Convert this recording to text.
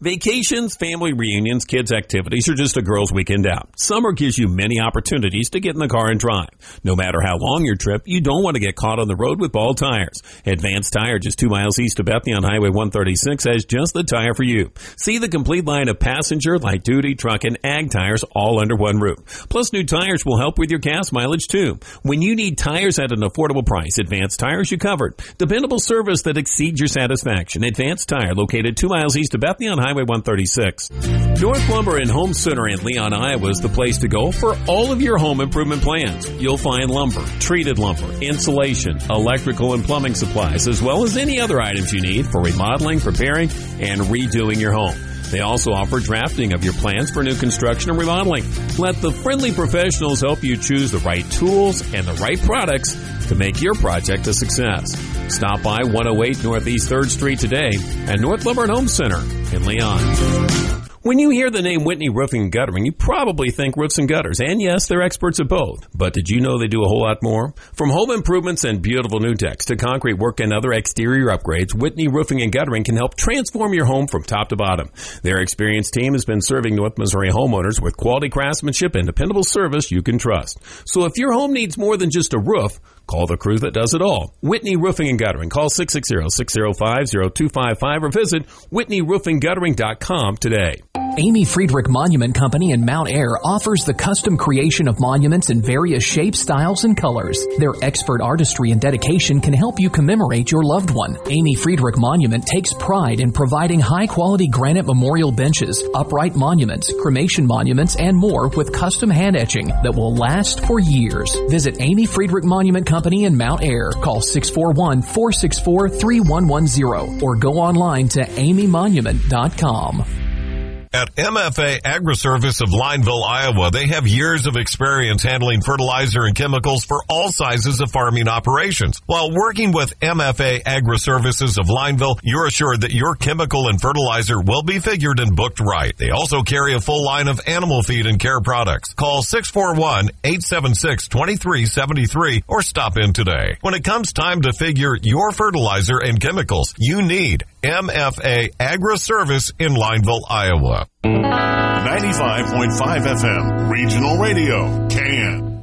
Vacations, family reunions, kids' activities, or just a girl's weekend out. Summer gives you many opportunities to get in the car and drive. No matter how long your trip, you don't want to get caught on the road with bald tires. Advanced Tire, just 2 miles east of Bethany on Highway 136, has just the tire for you. See the complete line of passenger, light-duty, truck, and ag tires all under one roof. Plus, new tires will help with your gas mileage, too. When you need tires at an affordable price, Advanced Tires you covered. Dependable service that exceeds your satisfaction. Advanced Tire, located 2 miles east of Bethany on Highway 136. North Lumber and Home Center in Leon, Iowa is the place to go for all of your home improvement plans. You'll find lumber, treated lumber, insulation, electrical and plumbing supplies, as well as any other items you need for remodeling, repairing, and redoing your home. They also offer drafting of your plans for new construction and remodeling. Let the friendly professionals help you choose the right tools and the right products to make your project a success. Stop by 108 Northeast 3rd Street today at North Lumber and Home Center in Leon. When you hear the name Whitney Roofing and Guttering, you probably think roofs and gutters. And yes, they're experts at both. But did you know they do a whole lot more? From home improvements and beautiful new decks to concrete work and other exterior upgrades, Whitney Roofing and Guttering can help transform your home from top to bottom. Their experienced team has been serving North Missouri homeowners with quality craftsmanship and dependable service you can trust. So if your home needs more than just a roof, call the crew that does it all. Whitney Roofing and Guttering. Call 660-605-0255 or visit WhitneyRoofingGuttering.com today. Amy Friedrich Monument Company in Mount Ayr offers the custom creation of monuments in various shapes, styles, and colors. Their expert artistry and dedication can help you commemorate your loved one. Amy Friedrich Monument takes pride in providing high-quality granite memorial benches, upright monuments, cremation monuments, and more with custom hand etching that will last for years. Visit Amy Friedrich Monument Company in Mount Ayr. Call 641-464-3110 or go online to amymonument.com. At MFA Agri-Service of Lineville, Iowa, they have years of experience handling fertilizer and chemicals for all sizes of farming operations. While working with MFA Agri-Services of Lineville, you're assured that your chemical and fertilizer will be figured and booked right. They also carry a full line of animal feed and care products. Call 641-876-2373 or stop in today. When it comes time to figure your fertilizer and chemicals, you need MFA Agri-Service in Lineville, Iowa. 95.5 FM, Regional Radio, CAN.